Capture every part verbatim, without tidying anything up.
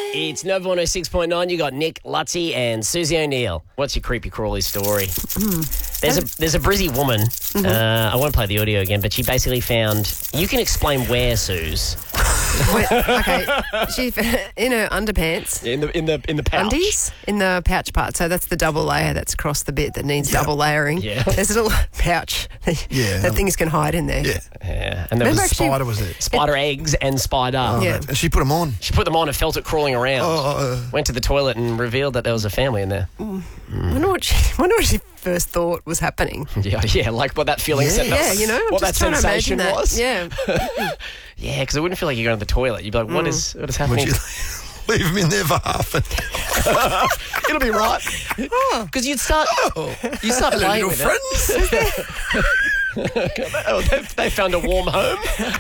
It's Nova one oh six point nine. You got Nick, Lutzy and Susie O'Neill. What's your creepy crawly story? Mm. There's a there's a Brizzy woman. Mm-hmm. Uh, I won't play the audio again, but she basically found... You can explain where, Suze. Wait, okay, she in her underpants. In the in the in the pouch. Undies in the pouch part. So that's the double layer that's across the bit that needs Yep. double layering. Yeah. There's a little pouch. Yeah. that things can hide in there. Yeah. Yeah, and there Remember was actually- Spider was there. spider eggs and spider. Oh, Yeah. And she put them on. She put them on and felt it crawling around. Oh, uh, Went to the toilet and revealed that there was a family in there. Wonder what she wonder what she first thought was happening. Yeah, yeah, like what that feeling Yeah. set. Yeah, you know, I'm what just that trying to sensation imagine that. was. Yeah. Yeah, because it wouldn't feel like you're going to the toilet. You'd be like, what is what is would happening? you leave them in there for half an hour? It'll be right. Because you'd start, you start Hello, playing little with friends. it. Oh, they, they found a warm home.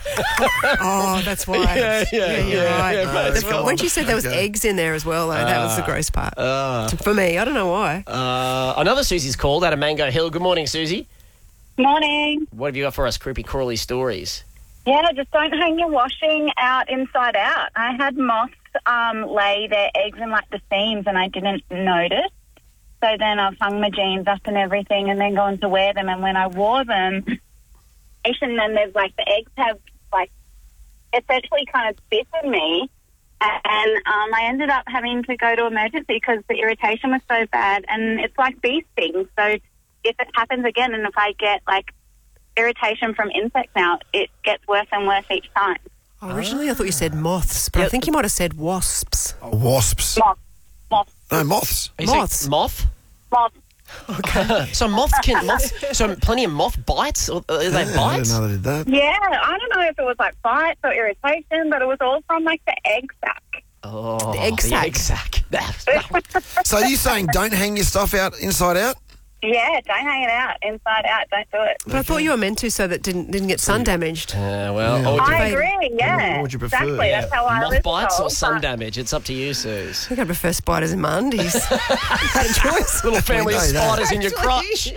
Oh, that's why. Yeah, yeah, you're yeah, right. yeah, might as The- well. When she said there was Okay. eggs in there as well, though, that was the gross part. Uh, For me, I don't know why. uh, another Susie's called out of Mango Hill. Good morning, Susie. Morning. What have you got for us? Creepy crawly stories. Yeah, just don't hang your washing out inside out. I had moths um, lay their eggs in like the seams and I didn't notice. So then I've hung my jeans up and everything and then gone to wear them. And when I wore them, and then there's like the eggs have like essentially kind of bitten me. And um, I ended up having to go to emergency because the irritation was so bad. And it's like bee stings. So if it happens again and if I get like irritation from insects now, it gets worse and worse each time. Originally, I thought you said moths, but I Yeah. think you might have said wasps. Oh, wasps. Moth, moth, No, moths. Are you saying Moths. Moth? moth. So moths can moths. So plenty of moth bites. Or, uh, are they I didn't bites? know they did that. Yeah, I don't know if it was like bites or irritation, but it was all from like the egg sac. Oh, The egg the sac. egg sac. That- that- So are you saying don't hang your stuff out inside out? Yeah, don't hang it out inside out. Don't do it. But I thought you were meant to so that didn't didn't get sun damaged. Uh, well, Yeah. or would you- I you- agree. Yeah, what would you prefer? exactly. Yeah. That's how I moth was bites told, or sun but- damage? It's up to you, Suze. I think I prefer spiders in my undies. Had a choice. Little family of know that. spiders in your crotch.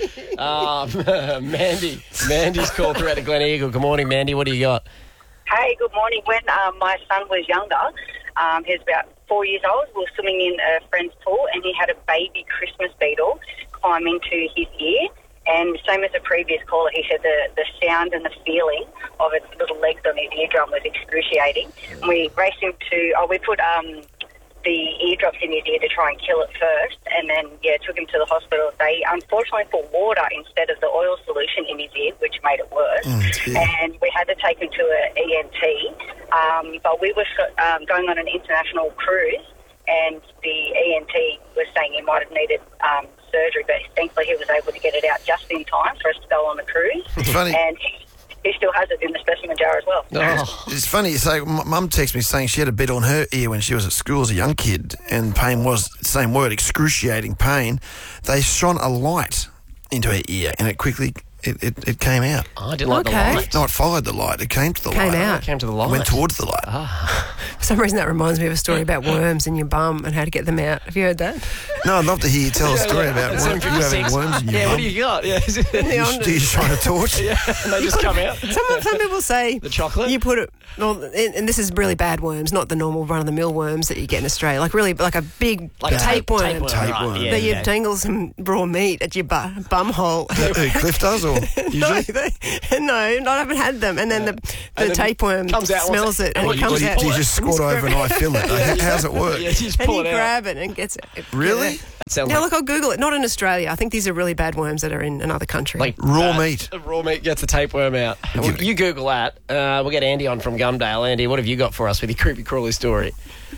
Um, Mandy. Mandy's called through out of Glen Eagle. Good morning, Mandy. What do you got? Hey, good morning. When um, my son was younger, um, he was about four years old, we were swimming in a friend's pool and he had a baby Christmas beetle climb into his ear. And same as the previous caller, he said the, the sound and the feeling of its little legs on his eardrum was excruciating. And we raced him to, oh, we put um, the eardrops in his ear to try and kill it first. And then, yeah, took him to the hospital. They unfortunately put water instead of the oil solution in his ear, which made it worse. Oh, dear. And we had to take him to an E N T. Um, but we were um, going on an international cruise, and the E N T was saying he might have needed um, surgery, but thankfully he was able to get it out just in time for us to go on the cruise. It's funny. And he, he still has it in the specimen jar as well. Oh, It's funny you say, m- Mum texted me saying she had a bit on her ear when she was at school as a young kid, and pain was the same word, excruciating pain. They shone a light into her ear, and it quickly it, it, it came out. I didn't like Okay. the light. No, it followed the light. It came to the Came light. out. It came to the It light. went towards the light. For some reason, that reminds me of a story about worms in your bum and how to get them out. Have you heard that? No, I'd love to hear you tell a story about It's worms. You seven having fifty-six. worms in your Yeah, bum. what do you got? Yeah, is it- You, do you trying to torch? yeah, and they just come out. Some, some people say The chocolate? you put it, well, and, and this is really bad worms, not the normal run-of-the-mill worms that you get in Australia. Like really, like a big Like a tapeworm. tapeworm, Tapeworm. right, yeah, that you yeah. dangle some raw meat at your bu- bum hole. Who, Cliff does, or no, usually? they, no, I haven't had them. And then the, the And then tapeworm comes out, smells it and what it do you- comes Or do you, out. do you just squat over and I fill it? Like, how's it work? Yeah, you just and pull you it out. grab it and gets it. Really? That sounds Yeah, like, look, I'll Google it. Not in Australia. I think these are really bad worms that are in another country. like Raw uh, meat. Raw meat gets the tapeworm out. Well, you Google that. Uh, we'll get Andy on from Gumdale. Andy, what have you got for us with your creepy crawly story?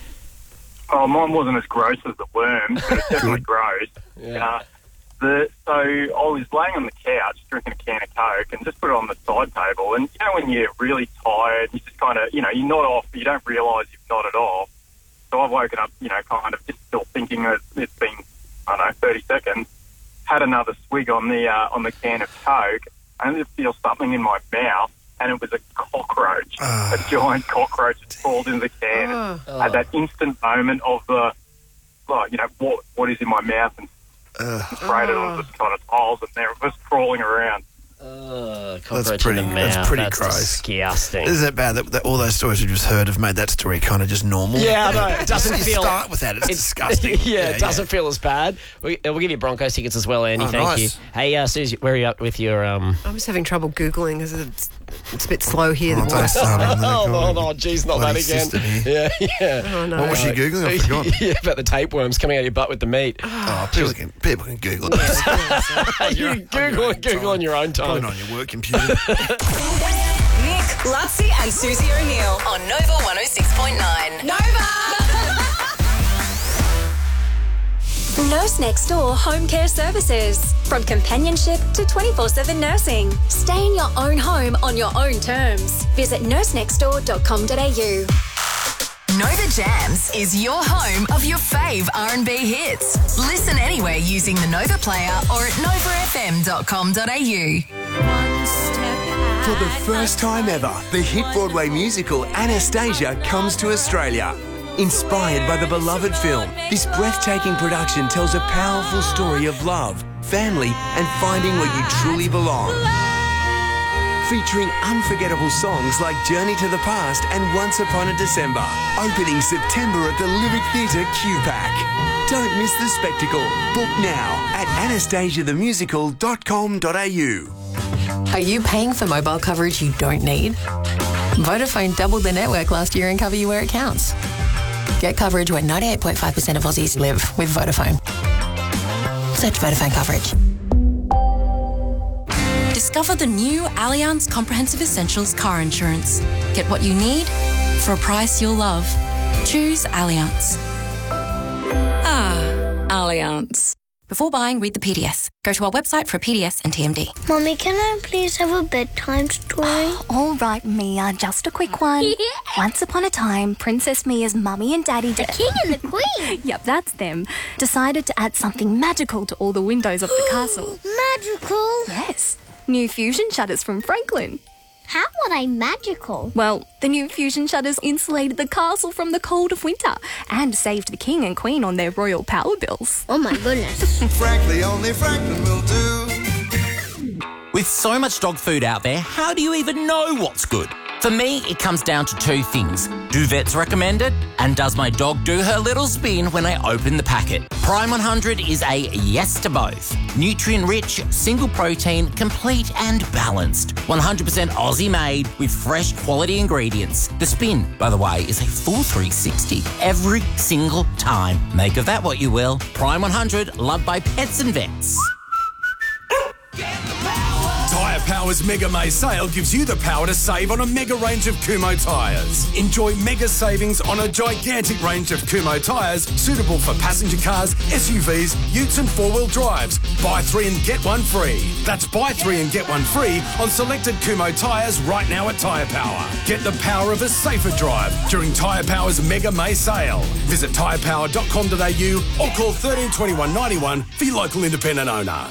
Oh, mine wasn't as gross as the worms, but it's definitely gross. Yeah. Uh, the, so I was laying on the couch drinking a can of Coke and just put it on the side table. And, you know, when you're really tired, you just kind of, you know, you nod off, but you don't realise you've nodded off. So I've woken up, you know, kind of just still thinking that it's been, I don't know, thirty seconds. Had another swig on the uh, on the can of Coke, and I just feel something in my mouth, and it was a cockroach, Ah. a giant cockroach that crawled in the can. Oh. Oh. At that instant moment of the, well, you know, what what is in my mouth, and Uh, sprayed it on the kind of tiles, and there it was crawling around. Uh, cockroach pretty- in the that's mouth. pretty That's gross. disgusting. Isn't it bad that, that all those stories we just heard have made that story kind of just normal? Yeah, I know. It doesn't You feel... start with that. It's, disgusting. yeah, it doesn't feel as bad. We, uh, we'll give you Broncos tickets as well, Andy. Oh, Thank nice. you. Hey, uh, Susie, where are you up with your... Um... I was having trouble Googling because it's, it's a bit slow here. Oh, the don't voice. start on that. Oh, God. no, no, geez, not Bloody that again. system here. Yeah, yeah. Oh, no. What was she Googling? I forgot. yeah, about the tapeworms coming out your butt with the meat. Oh, people can, people can Google it. you Google it, Google on your own Put time. it on your work computer. Nick, Lutzi and Susie O'Neill on Nova one oh six point nine. Nova! Nurse Next Door Home Care Services. From companionship to twenty-four seven nursing. Stay in your own home on your own terms. Visit nurse next door dot com dot a u. Nova Jams is your home of your fave R and B hits. Listen anywhere using the Nova Player or at nova f m dot com dot a u. For the first time ever, the hit Broadway musical Anastasia comes to Australia. Inspired by the beloved film, this breathtaking production tells a powerful story of love, family, and finding where you truly belong. Featuring unforgettable songs like Journey to the Past and Once Upon a December. Opening September at the Lyric Theatre Q PAC. Don't miss the spectacle. Book now at anastasia the musical dot com dot a u. Are you paying for mobile coverage you don't need? Vodafone doubled their network last year and cover you where it counts. Get coverage where ninety-eight point five percent of Aussies live with Vodafone. Search Vodafone coverage. Discover the new Allianz Comprehensive Essentials car insurance. Get what you need for a price you'll love. Choose Allianz. Ah, Allianz. Before buying, read the P D S. Go to our website for a P D S and T M D. Mummy, can I please have a bedtime story? All right, Mia, just a quick one. Once upon a time, Princess Mia's mummy and daddy... The king and the queen? Yep, that's them. Decided to add something magical to all the windows of the castle. Magical? Yes. New fusion shutters from Franklin. How are they magical? Well, the new fusion shutters insulated the castle from the cold of winter and saved the king and queen on their royal power bills. Oh my goodness. Frankly, only Franklin will do. With so much dog food out there, how do you even know what's good? For me, it comes down to two things. Do vets recommend it? And does my dog do her little spin when I open the packet? Prime one hundred is a yes to both. Nutrient-rich, single protein, complete and balanced. one hundred percent Aussie made with fresh quality ingredients. The spin, by the way, is a full three sixty every single time. Make of that what you will. Prime one hundred, loved by pets and vets. Tyre Power's Mega May sale gives you the power to save on a mega range of Kumho tyres. Enjoy mega savings on a gigantic range of Kumho tyres suitable for passenger cars, S U Vs, utes and four-wheel drives. Buy three and get one free. That's buy three and get one free on selected Kumho tyres right now at Tyre Power. Get the power of a safer drive during Tyre Power's Mega May sale. Visit tyre power dot com dot a u or call thirteen twenty-one ninety-one for your local independent owner.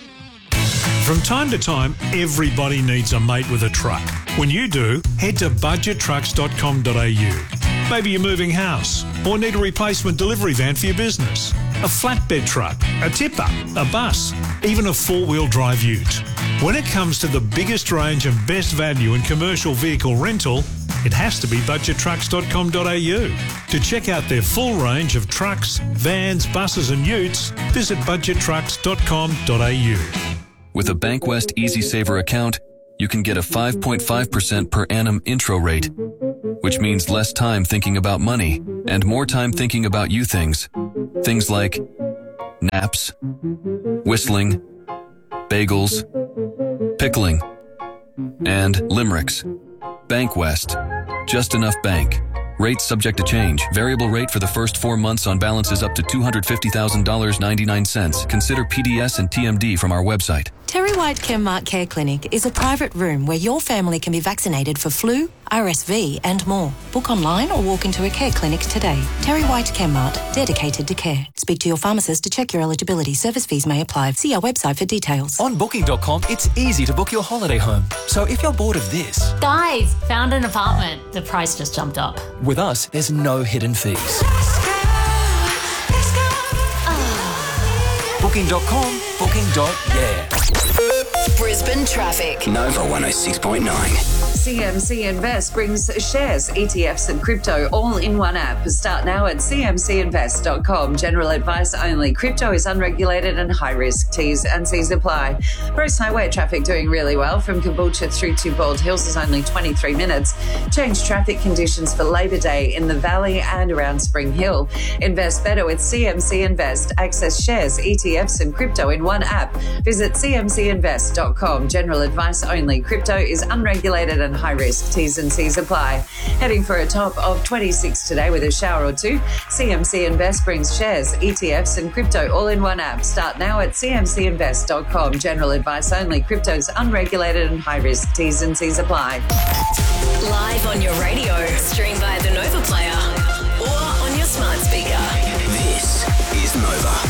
From time to time, everybody needs a mate with a truck. When you do, head to budget trucks dot com dot a u. Maybe you're moving house or need a replacement delivery van for your business, a flatbed truck, a tipper, a bus, even a four-wheel drive ute. When it comes to the biggest range and best value in commercial vehicle rental, it has to be budget trucks dot com dot a u. To check out their full range of trucks, vans, buses and utes, visit budget trucks dot com dot a u. With a Bankwest Easy Saver account, you can get a five point five percent per annum intro rate, which means less time thinking about money and more time thinking about you things. Things like naps, whistling, bagels, pickling, and limericks. Bankwest. Just enough bank. Rates subject to change. Variable rate for the first four months on balances up to two hundred fifty thousand dollars and ninety-nine cents. Consider P D S and T M D from our website. Terry White Chemmart Care Clinic is a private room where your family can be vaccinated for flu, R S V and more. Book online or walk into a care clinic today. Terry White Chemmart, dedicated to care. Speak to your pharmacist to check your eligibility. Service fees may apply. See our website for details. On booking dot com, it's easy to book your holiday home. So if you're bored of this... Guys, found an apartment. The price just jumped up. With us, there's no hidden fees. booking dot com, booking dot yeah. Brisbane traffic. Nova one oh six point nine. C M C Invest brings shares, E T Fs and crypto all in one app. Start now at c m c invest dot com. General advice only. Crypto is unregulated and high risk. T's and C's apply. Bruce Highway traffic doing really well. From Caboolture through to Bald Hills is only twenty-three minutes. Change traffic conditions for Labor Day in the Valley and around Spring Hill. Invest better with C M C Invest. Access shares, E T Fs and crypto in one app. Visit c m c invest dot com. General advice only. Crypto is unregulated and high risk. T's and C's apply. Heading for a top of twenty-six today with a shower or two. C M C Invest brings shares, E T Fs and crypto all in one app. Start now at c m c invest dot com. General advice only. Crypto is unregulated and high risk. T's and C's apply. Live on your radio. Stream via the Nova Player or on your smart speaker. This is Nova.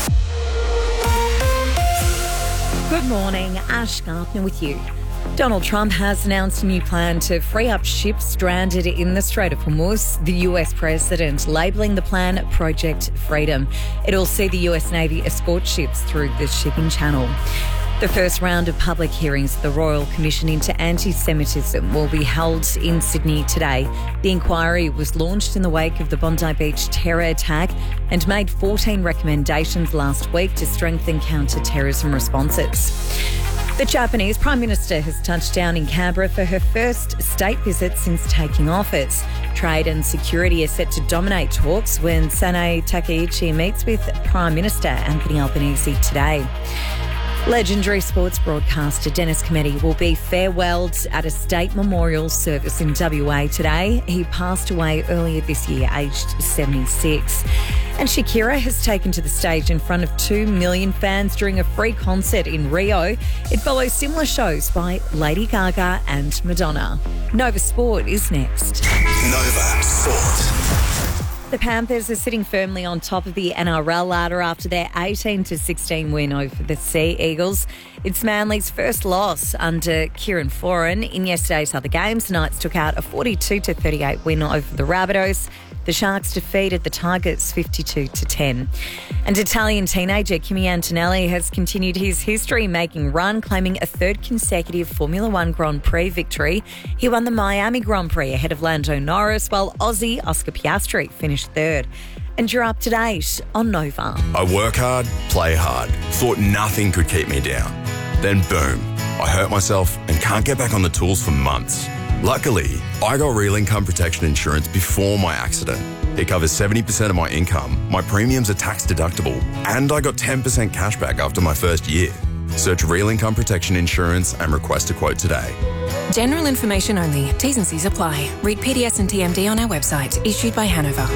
Good morning, Ash Gardner with you. Donald Trump has announced a new plan to free up ships stranded in the Strait of Hormuz, the U S president labelling the plan Project Freedom. It'll see the U S Navy escort ships through the shipping channel. The first round of public hearings of the Royal Commission into Anti-Semitism will be held in Sydney today. The inquiry was launched in the wake of the Bondi Beach terror attack and made fourteen recommendations last week to strengthen counter-terrorism responses. The Japanese Prime Minister has touched down in Canberra for her first state visit since taking office. Trade and security are set to dominate talks when Sanae Takaichi meets with Prime Minister Anthony Albanese today. Legendary sports broadcaster Dennis Cometti will be farewelled at a state memorial service in W A today. He passed away earlier this year, aged seventy-six. And Shakira has taken to the stage in front of two million fans during a free concert in Rio. It follows similar shows by Lady Gaga and Madonna. Nova Sport is next. Nova Sport. The Panthers are sitting firmly on top of the N R L ladder after their eighteen to sixteen win over the Sea Eagles. It's Manly's first loss under Kieran Foran. In yesterday's other games, the Knights took out a forty-two to thirty-eight win over the Rabbitohs. The Sharks defeated the Tigers fifty-two to ten. And Italian teenager Kimi Antonelli has continued his history-making run, claiming a third consecutive Formula One Grand Prix victory. He won the Miami Grand Prix ahead of Lando Norris, while Aussie Oscar Piastri finished third. And you're up to date on Nova. I work hard, play hard. Thought nothing could keep me down. Then boom, I hurt myself and can't get back on the tools for months. Luckily, I got Real Income Protection Insurance before my accident. It covers seventy percent of my income, my premiums are tax deductible, and I got ten percent cash back after my first year. Search Real Income Protection Insurance and request a quote today. General information only. T's and C's apply. Read P D S and T M D on our website. Issued by Hanover.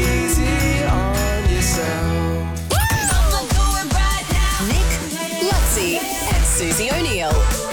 Easy on yourself. Nick, Lutzi, and Susie O'Neill.